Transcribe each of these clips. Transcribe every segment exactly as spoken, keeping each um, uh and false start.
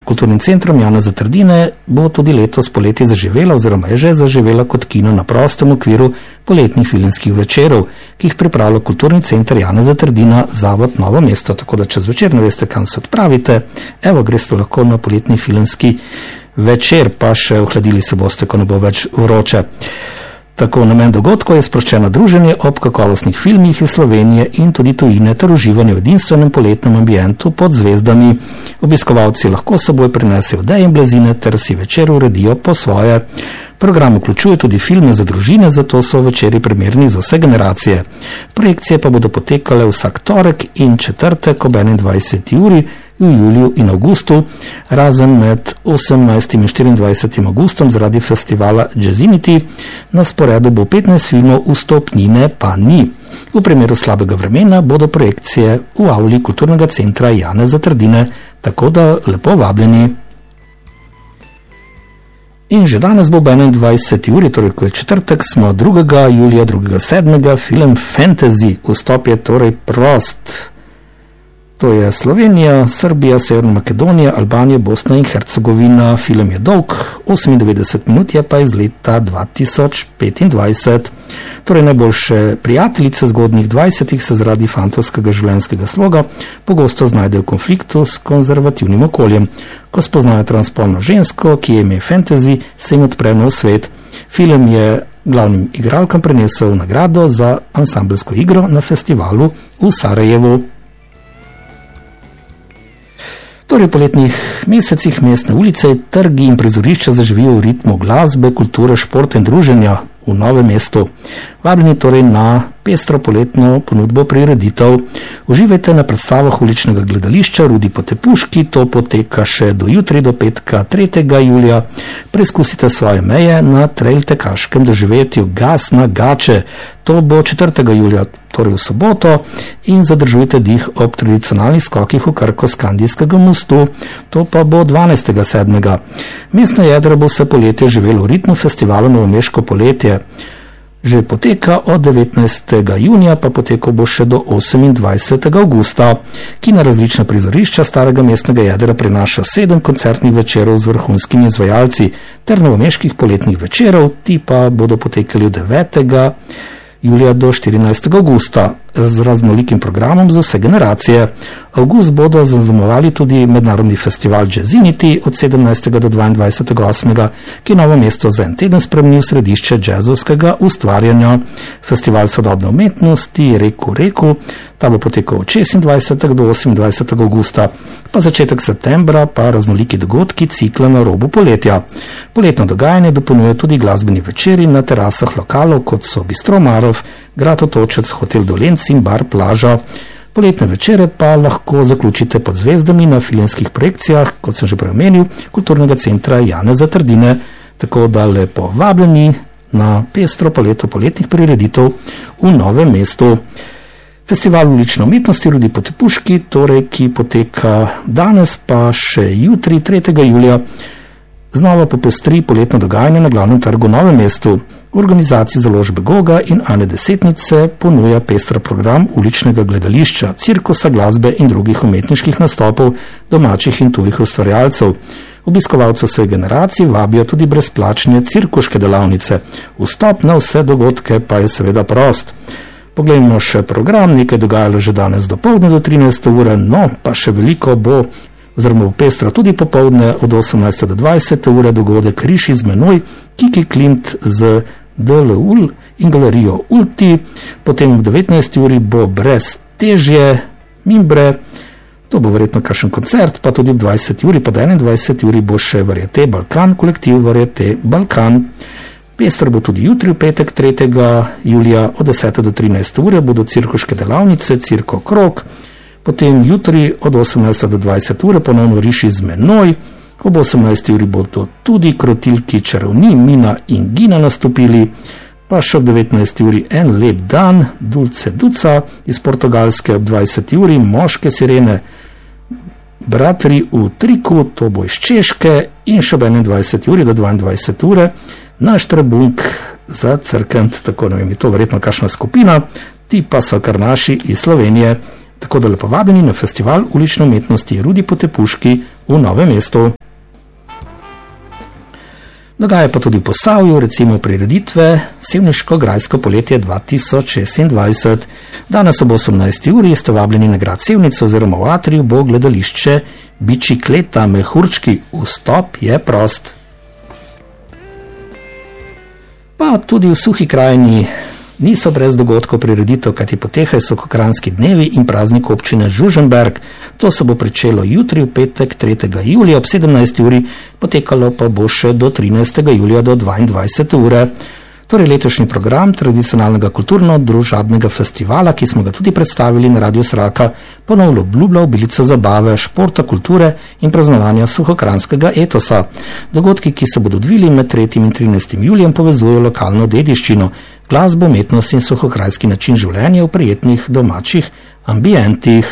kulturnim centrom Janeza Trdine bo tudi letos poleti zaživela oziroma je že zaživela kot kino na prostem okviru poletnih filmskih večerov, ki jih pripravlja kulturni center Janeza Trdina, Zavod Novo mesto. Tako da čez večer ne veste, kam se odpravite, evo, greste lahko na poletni filmski večer, pa še ohladili se boste, ko ne bo več vroče. Tako, namen dogodkov je sproščeno druženje ob kakovostnih filmih iz Slovenije in tudi tujine ter uživanje v edinstvenem poletnem ambientu pod zvezdami. Obiskovalci lahko s seboj prinesejo odeje in blazine ter si večer uredijo po svoje. Program vključuje tudi filme za družine, zato so večeri primerni za vse generacije. Projekcije pa bodo potekale vsak torek in četrtek ob enaindvajseti uri v juliju in avgustu, razen med osemnajstim in štiriindvajsetim avgustom zaradi festivala Jazzinity. Na sporedu bo petnajst filmov, vstopnine pa ni. V primeru slabega vremena bodo projekcije v avli kulturnega centra Janeza Trdine, tako da lepo vabljeni. In že danes bo ob enaindvajseti uri, torej ko je četrtek, smo drugega julija, drugega sedmega, film Fantasy. Vstop je torej prost. To je Slovenija, Srbija, Severna Makedonija, Albanija, Bosna in Hercegovina. Film je dolg, osemindevetdeset minut, je pa iz leta dva tisoč petindvajset. Torej najboljše prijateljice zgodnjih dvajsetih se zaradi fantovskega življenjskega sloga pogosto znajdejo v konfliktu s konzervativnim okoljem. Ko spoznajo transpolno žensko, ki je ime Fantasy, se jim odpre nov svet. Film je glavnim igralkam prinesel nagrado za ansambelsko igro na festivalu v Sarajevu. Torej v poletnih mesecih mestne ulice, trgi in prizorišča zaživijo v ritmu glasbe, kulture, športa in druženja v Novem mestu. Vabljeni torej na pestro poletno ponudbo prireditev. Uživajte na predstavah uličnega gledališča Rudi Potepuški, to poteka še do jutri, do petka tretjega julija. Preizkusite svoje meje na trail tekaškem doživetju Gas na Gače. To bo četrtega julija, torej v soboto, in zadržujte dih ob tradicionalnih skokih v Krko Skandijskega mostu. To pa bo dvanajstega sedmega. Mestno jedro bo se poletje živelo v ritmu festivala Novomeško poletje. Že poteka od devetnajstega junija, pa poteko bo še do osemindvajsetega avgusta, ki na različna prizorišča starega mestnega jedra prinaša sedem koncertnih večerov z vrhunskimi izvajalci ter novomeških poletnih večerov, ti pa bodo potekali od devetega julija do štirinajstega avgusta z raznolikim programom za vse generacije. Avgust bodo zaznamovali tudi mednarodni festival Jazzinity od sedemnajstega do dvaindvajsetega osmega, ki je Novo mesto za en teden spremenil središče džezovskega ustvarjanja. Festival sodobne umetnosti Reku Reku, ta bo potekal od šestindvajsetega do osemindvajsetega avgusta, pa začetek septembra pa raznoliki dogodki cikla na robu poletja. Poletno dogajanje dopolnjuje tudi glasbeni večeri na terasah lokalov, kot so Bistro Marov, Grad Otočec, Hotel Dolenc in Bar Plaža. Poletne večere pa lahko zaključite pod zvezdami na filmskih projekcijah, kot sem že prej omenil, kulturnega centra Janeza Trdine, tako da lepo vabljeni na pestro paleto poletnih prireditev v Novem mestu. Festival ulične umetnosti Rudi Potepuški, torej, ki poteka danes pa še jutri, tretjega julija, znova popestri poletno dogajanje na glavnem trgu v Novem mestu. V organizaciji založbe Goga in Ane Desetnice ponuja pester program uličnega gledališča, cirkusa, glasbe in drugih umetniških nastopov domačih in tujih ustvarjalcev. Obiskovalcev vseh generacij vabijo tudi brezplačne cirkuške delavnice. Vstop na vse dogodke pa je seveda prost. Poglejmo še program, nekaj dogajalo že danes do povdne do trinajste ure, no pa še veliko bo, oziroma bo pestro tudi popovdne od osemnajste do dvajsete ure dogodek Riši z menoj, Kiki Klimt z D L U L in galerijo Ulti, potem ob devetnajsti uri bo Brez težje, Mimbre, to bo verjetno kakšen koncert, pa tudi ob dvajseti uri, pa do enaindvajseti uri bo še Varieté Balkan, kolektiv Varieté Balkan. Pestro bo tudi jutri, v petek tretjega julija od desete do trinajste ure bodo cirkuške delavnice, Cirko Krog, potem jutri od osemnajste do dvajsete ure ponovno Riši z menoj, ob osemnajsti uri bodo tudi krotilki Čarovni, Mina in Gina nastopili, pa še ob devetnajsti uri En lep dan, Dulce Duca iz Portugalske, ob dvajseti uri Moške sirene, Bratri v triku, to bo iz Češke, in še ob enaindvajseti uri do dvaindvajsete ure Naš Trebunk za Crkent, tako ne vem, je to verjetno kakšna skupina, ti pa so kar naši iz Slovenije. Tako da lepo vabljeni na festival ulične umetnosti Rudi Potepuški v Novem mestu. Dogaja pa tudi v Posavju, recimo prireditve Sevniško-grajsko poletje dva tisoč šestindvajset. Danes ob osemnajsti uri ste vabljeni na grad Sevnico oziroma v atriju bo gledališče Bičikleta Mehurčki. Vstop je prost. Pa tudi v Suhi krajini niso brez dogodkov prireditev, kajti potehajo Suhokranjski dnevi in praznik občine Žužemberk. To se bo pričelo jutri v petek tretjega julija ob sedemnajsti uri, potekalo pa bo še do trinajstega julija do dvaindvajsete ure. Torej letošnji program tradicionalnega kulturno-družabnega festivala, ki smo ga tudi predstavili na Radiu Sraka, ponovno obljublja obilico zabave, športa, kulture in praznovanja suhokranjskega etosa. Dogodki, ki se bodo odvili med tretjim in trinajstim julijem, povezujejo lokalno dediščino, glasbo, umetnost in suhokrajski način življenja v prijetnih domačih ambientih.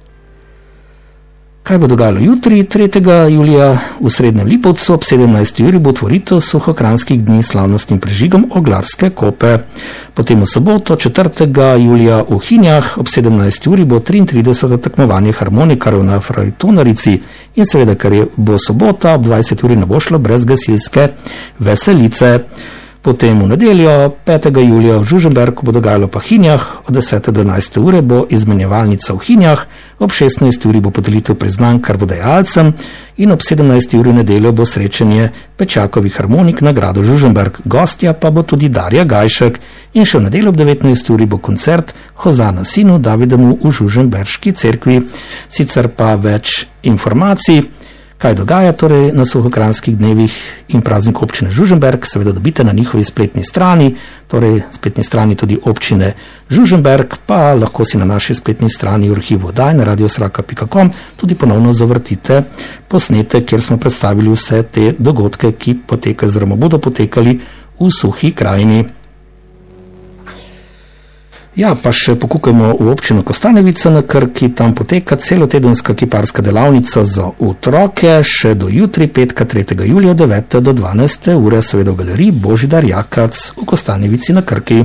Kaj bo dogajalo jutri, tretjega julija v Srednjem Lipovcu ob sedemnajsti uri bo otvoritev Suhokranjskih dni slavnostnim prižigom Oglarske kope. Potem v soboto, četrtega julija v Hinjah ob sedemnajsti uri bo triintrideseto tekmovanje harmonikarjev na Frajtonarici in seveda, ker je bo sobota, ob dvajseti uri ne bo šlo brez gasilske veselice. Potem v nedeljo, petega julija v Žužemberku bo dogajalo pa Hinjah, od desete do enajste ure bo izmenjevalnica v Hinjah, ob šestnajsti uri bo podelitev priznanj krvodajalcem in ob sedemnajsti uri v nedeljo bo srečanje Pečakovih harmonik na gradu Žužemberk. Gostja pa bo tudi Darja Gajšek in še v nedeljo ob devetnajsti uri bo koncert Hozana sinu Davidemu v Žužemberški cerkvi. Sicer pa več informacij, kaj dogaja torej na Suhokranjskih dnevih in prazniku občine Žužemberk, seveda dobite na njihovi spletni strani, torej spletni strani tudi občine Žužemberk, pa lahko si na naši spletni strani v arhivu oddaj na radiosraka pika com tudi ponovno zavrtite posnetek, kjer smo predstavili vse te dogodke, ki potekajo oziroma bodo potekali v Suhi krajini. Ja, pa še pokukajmo v občino Kostanjevica na Krki, tam poteka celotedenska kiparska delavnica za otroke, še do jutri, petka tretjega julija od devete do dvanajste ure, seveda v galeriji Božidar Jakac v Kostanjevici na Krki.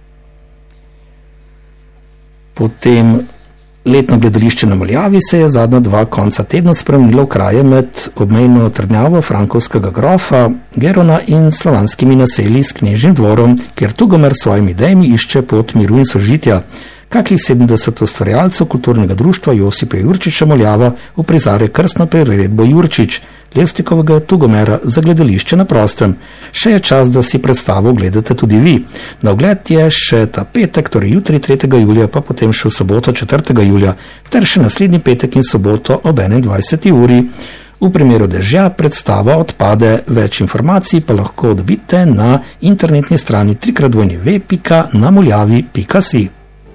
Potem letno gledališče na Muljavi se je zadnja dva konca tedna spremenilo v kraje med obmejno trdnjavo frankovskega grofa Gerona in slovanskimi naselji s Knežjim dvorom, kjer Tugomer s svojimi idejami išče pot miru in sožitja. Kakih sedemdeset ustvarjalcev kulturnega društva Josipa Jurčiča Muljava uprizarja krstno priredbo Jurčič, Levstikovega Tugomera za gledališče na prostem. Še je čas, da si predstavo gledate tudi vi. Na ogled je še ta petek, torej jutri tretjega julija, pa potem še v soboto četrtega julija, ter še naslednji petek in soboto ob enaindvajseti uri. V primeru dežja predstava odpade. Več informacij pa lahko dobite na internetni strani tri krat dvojni ve pika na muljavi pika si.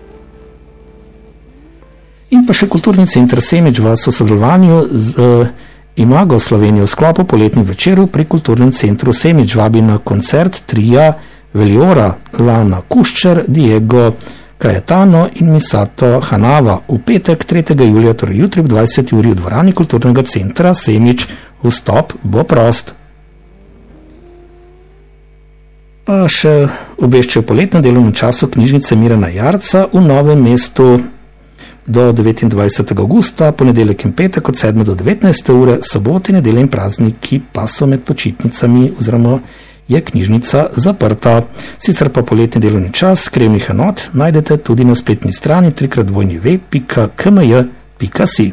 In pa še kulturni center Semič vas v sodelovanju z uh, Imago Slovenijo v sklopu poletnih večerov pri kulturnem centru Semič vabi na koncert tria Veliora, Lana Kuščer, Diego Cayetano in Misato Hanava v petek tretjega julija, torej jutri ob dvajseti uri v dvorani kulturnega centra Semič. Vstop bo prost. Pa še obveščajo poletnem delovnem času knjižnice Mirana Jarca v Novem mestu do devetindvajsetega avgusta, ponedeljek in petek od sedme do devetnajste ure, sobote, nedelje in prazniki pa so med počitnicami oziroma je knjižnica zaprta. Sicer pa poletni delovni čas kremnih enot najdete tudi na spletni strani tri krat dvojni ve pika k m j pika si.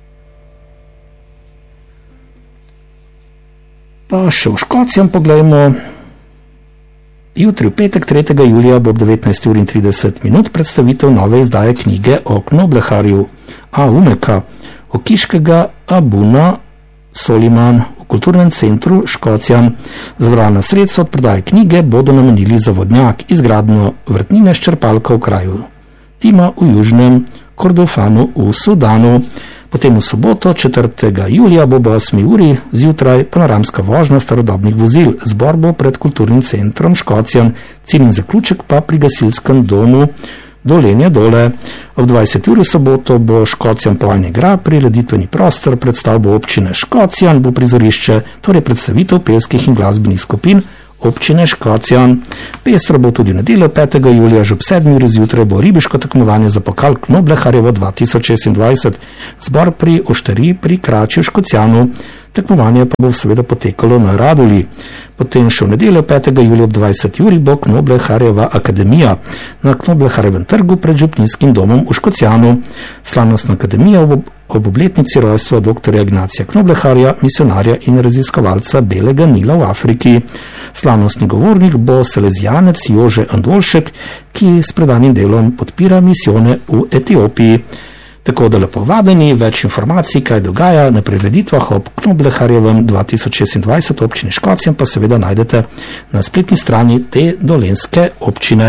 Pa še v Škocjam poglejmo. Jutri v petek tretjega julija bo ob devetnajsti uri in trideset minut predstavitev nove izdaje knjige o Knobleharju A. Umeka, Okiškega Abuna Soliman v kulturnem centru Škocjan. Zbrana sredstva od prodaje knjige bodo namenili za vodnjak, izgradnjo vrtnine s črpalko v kraju Tima v južnem Kordofanu v Sudanu. Potem v soboto, četrtega julija, bo ob osmi uri zjutraj panoramska vožnja starodobnih vozil. Zbor bo pred kulturnim centrom Škocjan, ciljni zaključek pa pri gasilskem domu Dolenje dole. Ob dvajseti uri v soboto bo Škocjan Plajne gra, prireditveni prostor, predstavbo občine Škocjan bo prizorišče, torej predstavitev pevskih in glasbenih skupin občine Škocjan. Pestro bo tudi v nedeljo petega julija, že ob sedmi uri zjutraj bo ribiško tekmovanje za pokal Knobleharjevo dva tisoč šestindvajset. Zbor pri Oštariji pri Krači v Škocjanu. Tekmovanje pa bo seveda potekalo na Raduli. Potem še v nedeljo petega julija ob dvajseti uri bo Knobleharjeva akademija na Knobleharjevem trgu pred Župninskim domom v Škocjanu. Slavnostna akademija ob, ob obletnici rojstva doktorja Ignacija Knobleharja, misionarja in raziskovalca belega Nila v Afriki. Slavnostni govornik bo salezijanec Jože Andolšek, ki s predanim delom podpira misijone v Etiopiji. Tako da lepo vabeni, več informacij, kaj dogaja na prireditvah ob Knobleharjevem dva tisoč šestindvajset občini Škocjan pa seveda najdete na spletni strani te dolenjske občine.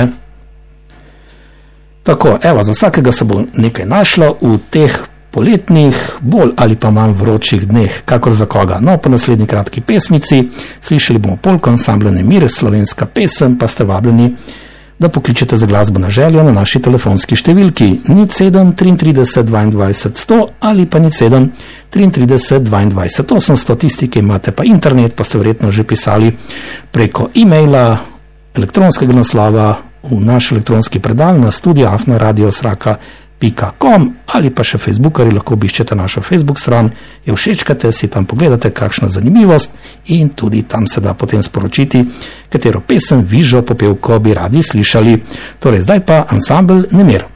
Tako, evo, za vsakega se bo nekaj našlo v teh poletnih, bolj ali pa manj vročih dneh, kakor za koga. No, po naslednji kratki pesmici slišali bomo polko ansambla Nemir, slovenska pesem, pa ste vabljeni, da pokličete za glasbo na željo na naši telefonski številki nič sedem triintrideset dvaindvajset sto ali pa nič sedem triintrideset dvaindvajset osemsto. Tisti, ki imate pa internet, pa ste verjetno že pisali preko e-maila, elektronskega naslova v naš elektronski predal na studio afna radio sraka pika com ali pa še Facebookari, lahko obiščete našo Facebook stran, jo všečkate, si tam pogledate kakšna zanimivost in tudi tam se da potem sporočiti, katero pesem, vižo, popevko bi radi slišali. Torej, zdaj pa ansambel Nemir.